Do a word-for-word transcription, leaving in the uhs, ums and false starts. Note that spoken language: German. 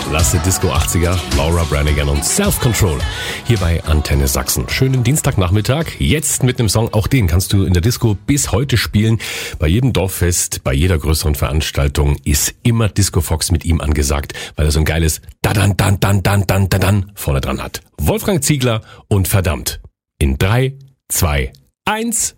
Klasse Disco achtziger, Laura Branigan und Self-Control. Hier bei Antenne Sachsen. Schönen Dienstagnachmittag. Jetzt mit einem Song, auch den kannst du in der Disco bis heute spielen. Bei jedem Dorffest, bei jeder größeren Veranstaltung ist immer Disco Fox mit ihm angesagt, weil er so ein geiles Dadan, Dan, Dan, Dan, Dan, Dan, Dan vorne dran hat. Wolfgang Ziegler und verdammt. In drei, zwei, eins...